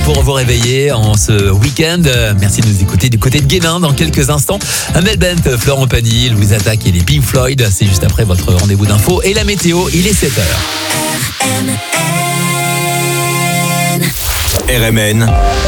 pour vous réveiller en ce week-end. Merci de nous écouter du côté de Guénin. Dans quelques instants, Amel Bent, Florent Pagny, Louise Attaque et les Pink Floyd. C'est juste après votre rendez-vous d'info et la météo. Il est 7h. RMN,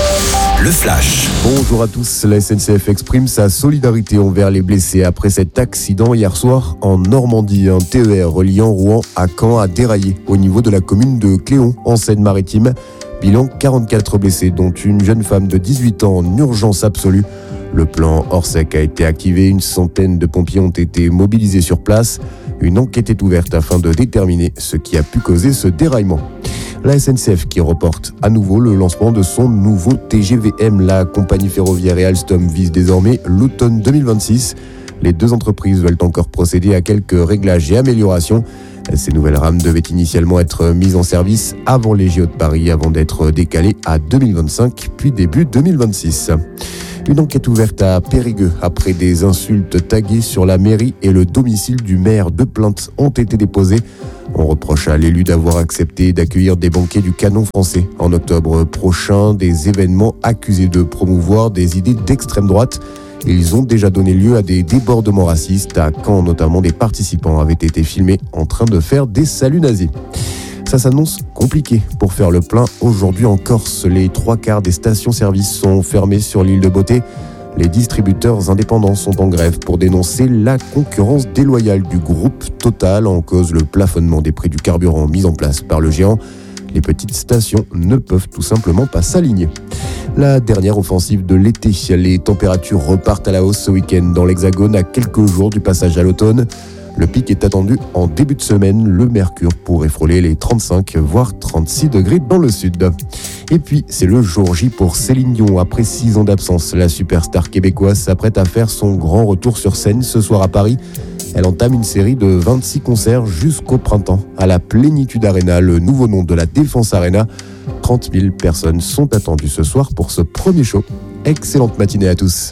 le flash. Bonjour à tous, la SNCF exprime sa solidarité envers les blessés après cet accident hier soir en Normandie. Un TER reliant Rouen à Caen a déraillé au niveau de la commune de Cléon en Seine-Maritime. Bilan 44 blessés, dont une jeune femme de 18 ans en urgence absolue. Le plan Orsec a été activé, une centaine de pompiers ont été mobilisés sur place. Une enquête est ouverte afin de déterminer ce qui a pu causer ce déraillement. La SNCF qui reporte à nouveau le lancement de son nouveau TGVM. La compagnie ferroviaire et Alstom vise désormais l'automne 2026. Les deux entreprises veulent encore procéder à quelques réglages et améliorations. Ces nouvelles rames devaient initialement être mises en service avant les JO de Paris, avant d'être décalées à 2025, puis début 2026. Une enquête ouverte à Périgueux après des insultes taguées sur la mairie et le domicile du maire. 2 plaintes ont été déposées. On reproche à l'élu d'avoir accepté d'accueillir des banquets du Canon français en octobre prochain, des événements accusés de promouvoir des idées d'extrême droite. Ils ont déjà donné lieu à des débordements racistes. À Caen, notamment, des participants avaient été filmés en train de faire des saluts nazis. Ça s'annonce compliqué pour faire le plein aujourd'hui en Corse. Les 3/4 des stations-service sont fermées sur l'île de Beauté. Les distributeurs indépendants sont en grève pour dénoncer la concurrence déloyale du groupe Total, en cause le plafonnement des prix du carburant mis en place par le géant. Les petites stations ne peuvent tout simplement pas s'aligner. La dernière offensive de l'été, les températures repartent à la hausse ce week-end dans l'Hexagone à quelques jours du passage à l'automne. Le pic est attendu en début de semaine. Le mercure pourrait frôler les 35 voire 36 degrés dans le sud. Et puis, c'est le jour J pour Céline Dion. Après 6 ans d'absence, la superstar québécoise s'apprête à faire son grand retour sur scène ce soir à Paris. Elle entame une série de 26 concerts jusqu'au printemps à la Plénitude Arena, le nouveau nom de la Défense Arena. 30 000 personnes sont attendues ce soir pour ce premier show. Excellente matinée à tous.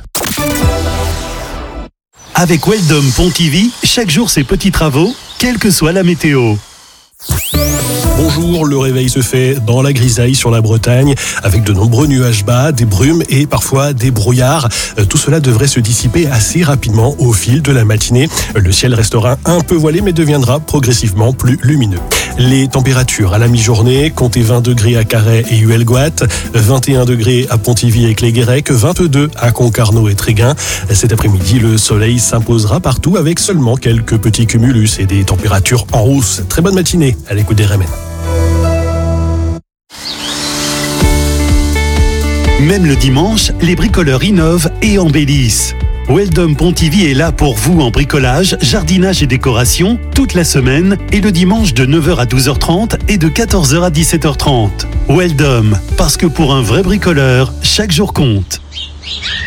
Avec Weldom Pontivy, chaque jour ses petits travaux, quelle que soit la météo. Bonjour, le réveil se fait dans la grisaille sur la Bretagne, avec de nombreux nuages bas, des brumes et parfois des brouillards. Tout cela devrait se dissiper assez rapidement au fil de la matinée. Le ciel restera un peu voilé mais deviendra progressivement plus lumineux. Les températures à la mi-journée, comptez 20 degrés à Carhaix et Huelgoat, 21 degrés à Pontivy et Cléguérec, 22 à Concarneau et Tréguin. Cet après-midi, le soleil s'imposera partout avec seulement quelques petits cumulus et des températures en hausse. Très bonne matinée à l'écoute des RMN. Même le dimanche, les bricoleurs innovent et embellissent. Weldom Pontivy est là pour vous en bricolage, jardinage et décoration toute la semaine et le dimanche de 9h à 12h30 et de 14h à 17h30. Weldom, parce que pour un vrai bricoleur, chaque jour compte.